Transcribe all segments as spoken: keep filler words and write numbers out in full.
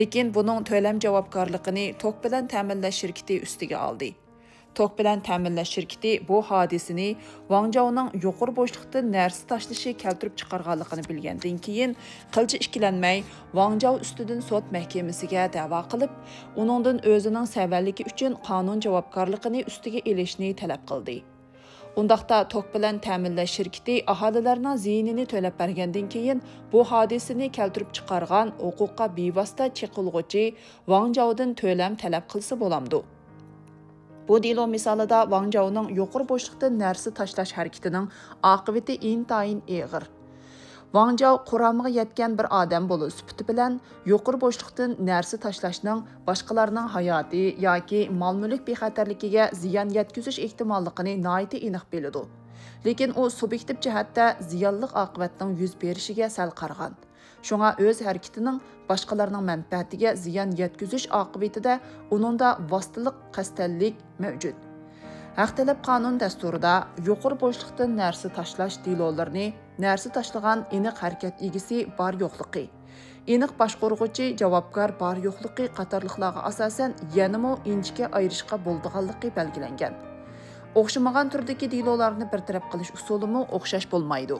Lekin buning to'lam javobgarligini tok bilan ta'minlash shirkati ustiga oldi. Tok bilan ta'minlash shirkati bu hodisani Wang Zhaoning yuqori bo'shliqdan narsa tashlashi keltirib chiqarganligini bilgandan keyin qilcha ikkilanmay Wang Zhao ustidan sud mahkamasiga da'vo qilib, uningdan o'zining savaligi uchun qonun javobgarligini ustiga elishni talab qildi. Undaqda tok bilan ta'minlash shirkati aholilarning ziynini to'lab bergandan keyin bu hodisani keltirib chiqargan huquqqa bevosita chiqilg'uchi Wang Zhaodan to'lam talab qilsa bo'lamdi. Bu delo misolida Wang Zhaoning yuqori bo'shliqdan narsa tashlash harakatining oqibati intayin og'ir. Wang Zhao quramiga yetgan bir odam bo'lish sifati bilan yuqori bo'shliqdan narsa tashlashning boshqalarning hayoti yoki mol-mulk bexatarligiga ziyon yetkazish ehtimolligini nihoyat aniq biladi. Lekin u subyektiv jihatda ziyonli oqibatning yuz berishiga sal qargan. Shunga o'z harakatining boshqalarning manfaatiga ziyon yetkazish oqibatida uningda vositalik qasdlik mavjud. Haq talab qonun dasturida yuqori bo'shliqdan narsa tashlash delolarini narsa tashlagan aniq harakat egisi bar yo'qligi, aniq boshqaruvchi javobgar bar yo'qligi qatorliqlarga asosan yanamo inchga ayirishga bo'ldiganligi belgilangan. O'xshamagan turdagi delolarni bir taraf qilish usulimi o'xshash bo'lmaydi.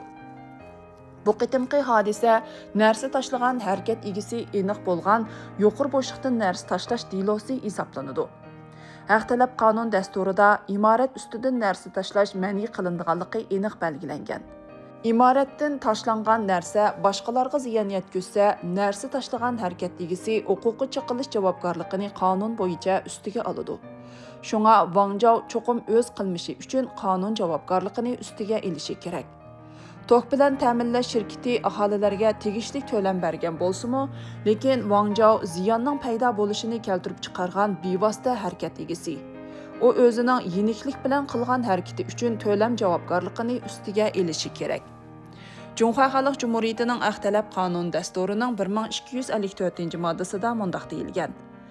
Bu qitimqi hodisa narsa tashlagan harakat egisi aniq bo'lgan yuqori bo'shliqdan narsa tashlash delosi hisoblanadi. Haq talab qonun dasturida imorat ustidan narsa tashlash ma'ni qilinganligi aniq belgilangan. Imoratdan tashlangan narsa boshqalarga ziyon yetkazsa, narsa tashlagan harakat egisi huquqi chiqilish javobgarligini qonun bo'yicha ustiga oladi. Shunga Wang Zhao cho'qim o'z qilmishi uchun qonun javobgarligini ustiga elishi kerak. Tok bilan ta'minlash shirkati aholilarga tegishli to'lam bergan bo'lsa-mu, lekin Wang Zhao ziyonning paydo bo'lishini keltirib chiqargan bevosita harakat egisi. U o'zining yeniklik bilan qilgan harakati uchun to'lam javobgarligini ustiga elishi kerak. Junxo Xalq Jumhuriyatining haq talab qonun dasturining bir ming ikki yuz ellik to'rtinchi moddasida mundaq deyilgan.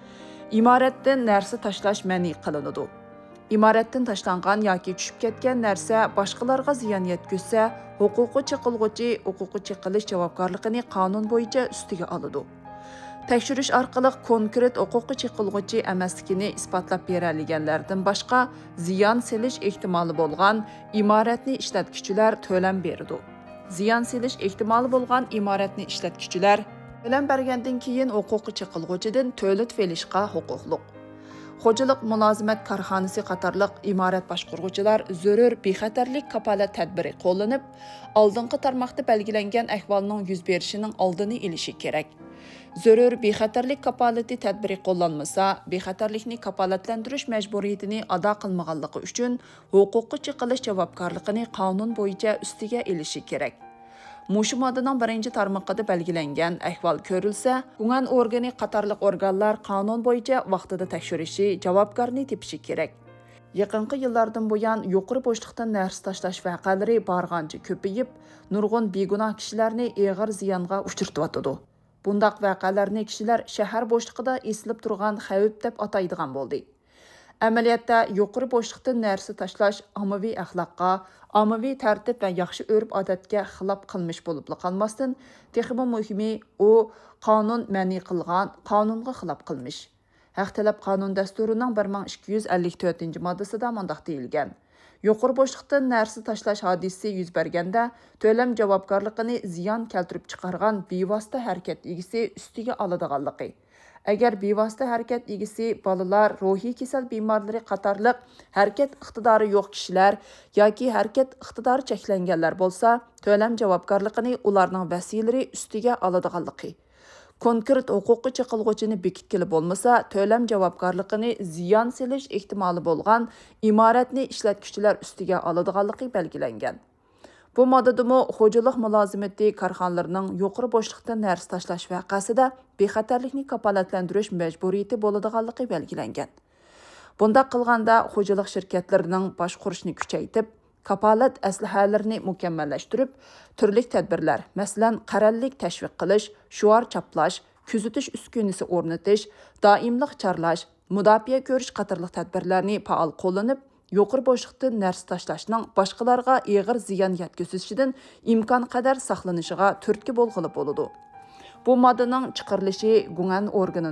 Imoratdan narsa tashlash ma'ni qilinadi. Imoratdan tashlangan yoki tushib ketgan narsa boshqalarga ziyon yetkazsa, huquqi chiqilg'uchi huquqi chiqilish javobgarligini qonun bo'yicha ustiga oladi. Tekshirish orqali konkret huquqi chiqilg'uchi emasligini isbotlab beradiganlardan boshqa ziyon selish ehtimoli bo'lgan imoratni ishlatuvchilar to'lam beradi. Ziyon selish ehtimoli bo'lgan imoratni ishlatuvchilar to'lam bergandan keyin huquqi chiqilg'uchidan to'lit felishga huquqliq. Xo'jalik mulozimat korxonasi qatorliq imorat boshqaruvchilar zarur bexatarlik kapolat tadbiri qo'llanib, oldingi tarmoqda belgilangan ahvolning yuz berishining oldini olishi kerak. Zarur bexatarlik kapolati tadbiri qo'llanmasa, bexatarlikni kapolatlantirish majburiyatini ado qilmaganligi uchun huquqi chiqilish javobgarligini qonun bo'yicha ustiga elishi kerak. Mushu moddaning birinchi tarmoqida belgilangan ahvol ko'rilsa, gumon organi qatorliq organlar qonun bo'yicha vaqtida tekshirishi, javobgarni tepishi kerak. Yaqinqi yillardan buyon yuqori bo'shliqdan narsa tashlash vaqalari barg'ancha ko'payib, nurg'un begunoh kishilarni og'ir ziyonga uchirtib. Bundaq vaqalarni kishilar shahar bo'shliqida esilib turgan xavf deb ataydigan bo'ldi. Amaliyotda yuqori bo'shliqdan narsa tashlash ommaviy axloqqa, ommaviy tartib va yaxshi urf-odatga xilof qilmish bo'lib qolmasdan, texmo muhimi u qonun ma'ni qilgan, qonunga xilof qilmish. Haq talab qonun dasturining bir ming ikki yuz ellik to'rtinchi moddasida mundaq deyilgan. Yuqori bo'shliqdan narsa tashlash hodisasi yuz berganda, to'lam javobgarligini ziyon keltirib chiqargan bevosita harakat egisi ustiga oladiganligi. Agar bevosita harakat egisi bolalar, ruhiy kasal bemorlari qatorliq harakat iqtidori yo'q kishilar yoki harakat iqtidori cheklanganlar bo'lsa, to'lam javobgarligini ularning vasiylari ustiga oladiganligi. Konkret huquqi chiqilg'uchini bekitkili bo'lmasa, to'lam javobgarligini ziyon selish ehtimoli bo'lgan imoratni ishlatuvchilar ustiga oladiganligi belgilangan. Bu moddadimi xo'jalik mulozimati korxonalarining yuqori bo'shliqdan narsa tashlash vaqasida bexatarlikni kapolatlantirish majburiyati bo'ladiganligi belgilangan. Bunda qilganda xo'jalik shirkatlarining boshqarishni kuchaytirib, kapolat aslahalarini mukammallashtirib, turli tadbirlar, masalan, qarallik tashviq qilish, shuar chaplash, kuzatish uskunasi o'rnatish, doimlik charlash, mudofaa ko'rish qatorliq tadbirlarni faol qo'llanib, yuqori bo'shliqdan narsa tashlashning boshqalarga og'ir ziyon yetkazishidan imkon qadar saqlanishiga turtki bo'lg'ili bo'ladi. Bu moddaning chiqarilishi Gunan organi